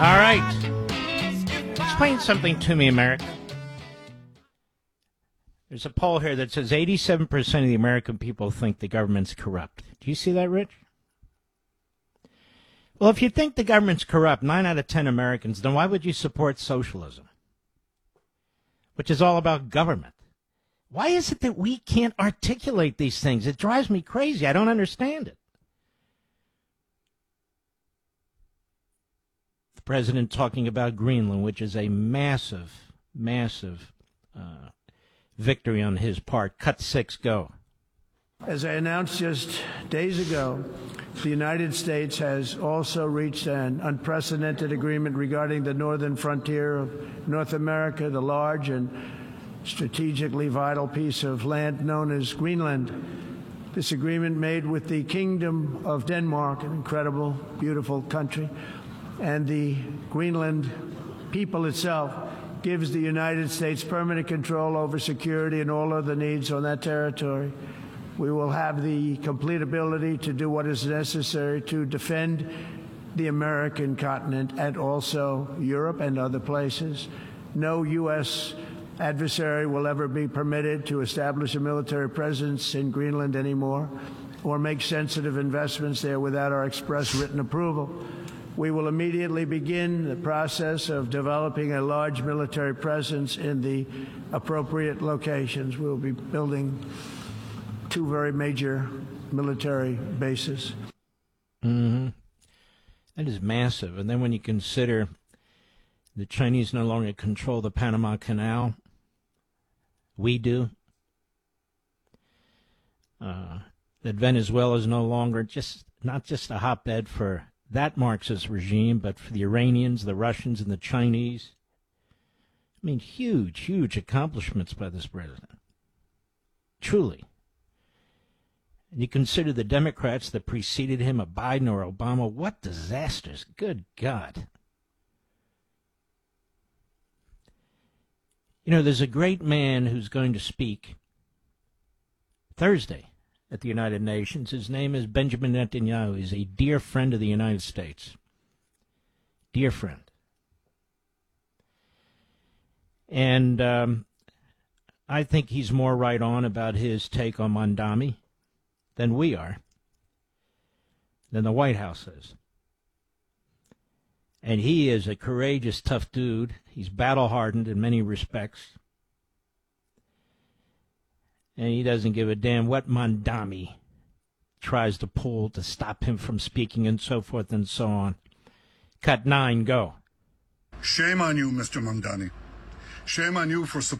All right. Explain something to me, America. There's a poll here that says 87% of the American people think the government's corrupt. Do you see that, Rich? Well, if you think the government's corrupt, 9 out of 10 Americans, then why would you support socialism, which is all about government? Why is it that we can't articulate these things? It drives me crazy. I don't understand it. The president talking about Greenland, which is a massive, massive victory on his part. Cut 6, go. As I announced just days ago, the United States has also reached an unprecedented agreement regarding the northern frontier of North America, the large and strategically vital piece of land known as Greenland. This agreement made with the Kingdom of Denmark, an incredible, beautiful country, and the Greenland people itself, gives the United States permanent control over security and all other needs on that territory. We will have the complete ability to do what is necessary to defend the American continent and also Europe and other places. No U.S. adversary will ever be permitted to establish a military presence in Greenland anymore or make sensitive investments there without our express written approval. We will immediately begin the process of developing a large military presence in the appropriate locations. We'll be building 2 very major military bases. Mm-hmm. That is massive. And then when you consider the Chinese no longer control the Panama Canal, we do. That Venezuela is no longer not just a hotbed for that Marxist regime, but for the Iranians, the Russians, and the Chinese. I mean, huge, huge accomplishments by this president. Truly. And you consider the Democrats that preceded him, a Biden or Obama, what disasters. Good God. You know, there's a great man who's going to speak Thursday at the United Nations. His name is Benjamin Netanyahu. He's a dear friend of the United States. Dear friend. And I think he's more right on about his take on Mondami than we are, than the White House is. And he is a courageous, tough dude. He's battle-hardened in many respects. And he doesn't give a damn what Mondami tries to pull to stop him from speaking and so forth and so on. Cut 9, go. Shame on you, Mr. Mondani. Shame on you for